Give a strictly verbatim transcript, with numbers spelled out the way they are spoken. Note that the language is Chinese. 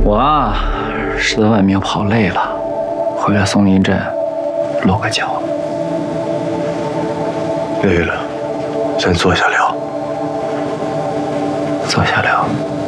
我啊，是在外面跑累了，回来松林镇落个脚。 累了，先坐下聊。 坐下聊。